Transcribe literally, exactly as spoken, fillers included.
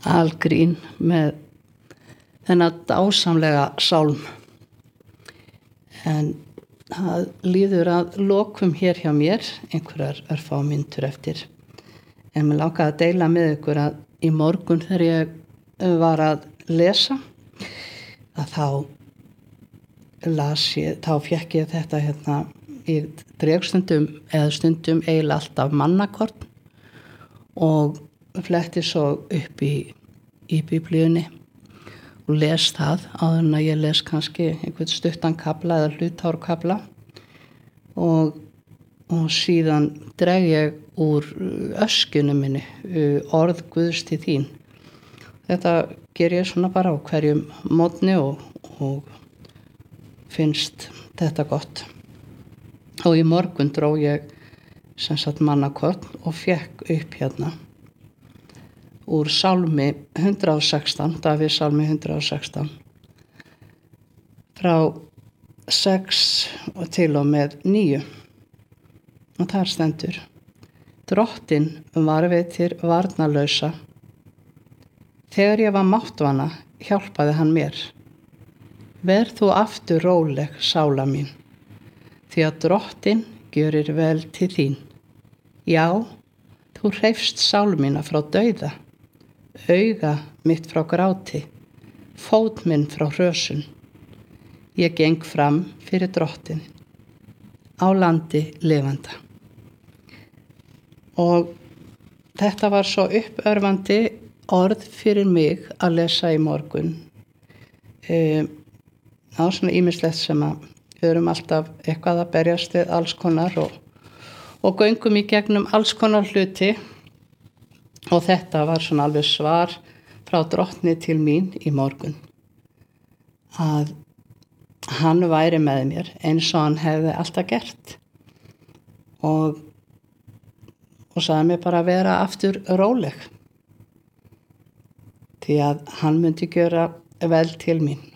algrín með þennan dásamlega sálm. En það líður að lokum hér hjá mér, einhverjar örfá mínútur eftir. En mér langaði að deila með ykkur að í morgun þegar ég var að lesa, að þá las ég, þá fékk ég þetta hérna, ég dreg stundum eða stundum eiginlega alltaf mannakorn og fletti svo upp í, í biblíunni og les það áður en að ég les kannski einhvern stuttan kafla eða hlutárkafla og, og síðan dreg ég úr öskjunum minni orð Guðs til þín. Þetta ger ég svona bara á hverjum morgni og, og finnst þetta gott. Og í morgun dró ég sem sagt mannakorn og fekk upp hérna úr sálmi hundrað og sextán, Davíð sálmi hundrað og sextán, frá sex og til og með níu. Og þar stendur: Drottinn varveitir varnarlausa. Þegar ég var máttvana, hjálpaði hann mér. Verð þú aftur róleg, sála mín, því að Drottinn gjörir vel til þín. Já, þú hreifst sál mína frá dauða, auga mitt frá gráti, fót minn frá hrösun. Ég geng fram fyrir Drottinn, á landi lifanda. Og þetta var svo uppörvandi orð fyrir mig að lesa í morgun. Um, það var svona ýmislegt sem að við erum alltaf eitthvað að berjast við alls konar og, og göngum í gegnum alls konar hluti. Og þetta var svona alveg svar frá Drottni til mín í morgun. Að hann væri með mér eins og hann hefði alltaf gert. Og, og sagði mér bara að vera aftur róleg. Því að hann myndi gjöra vel til mín.